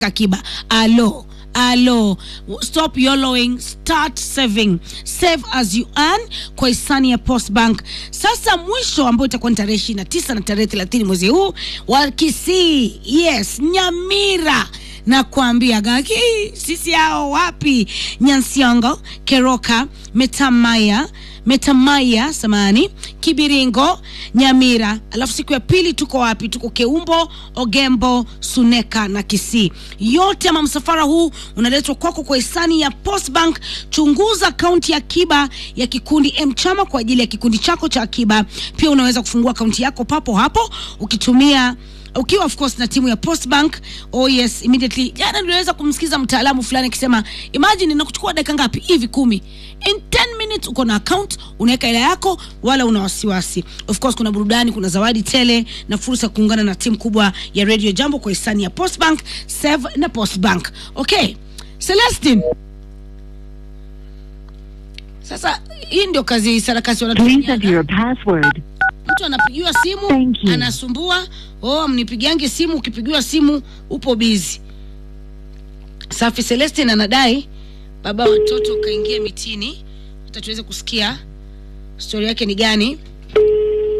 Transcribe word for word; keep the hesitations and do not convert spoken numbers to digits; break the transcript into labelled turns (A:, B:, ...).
A: Akiba. Alo, alo, stop YOLOing, start saving. Save as you earn kwa hisani ya Post Bank. Sasa mwisho ambao itakuwa tarehe ishirini na tisa na tarehe thelathini mwezi huu wa Kisii, yes, Nyamira. Na kuambia gaki sisi hao wapi? Nyansiongo, Keroka, Metamaya, Metamaya samani, Kibiringo, Nyamira. Alafu siku ya pili tuko wapi? Tuko Keumbo, Ogembo, Suneka na Kisii. Yote ama msafara huu unaletwa kwako kwa hisani ya Post Bank. Chunguza akaunti ya akiba ya kikundi M-Chama kwa ajili ya kikundi chako cha akiba. Pia unaweza kufungua akaunti yako papo hapo ukitumia ukiwa of course na timu ya Post Bank. Oh yes, immediately. Jana niliweza kumsikiza mtaalamu fulani akisema, imagine inakuchukua dakika ngapi? Hivi kumi. In ten minutes uko na account, unaweka ile yako wala una wasiwasi. Of course kuna burudani, kuna zawadi tele na fursa kuungana na timu kubwa ya Radio Jambo kwa hisani ya Post Bank. Save na Post Bank. Okay. Celestine. Sasa hii ndio kazi sarakasi wanatumia.
B: Please enter your password.
A: Mtu anapigiwa simu, anasumbua, oh mnipigiange simu, ukipigiwa simu upo busy. Safi. Celestine anadai baba watoto kaingia mitini. Hata tuweze kusikia story yake ni gani.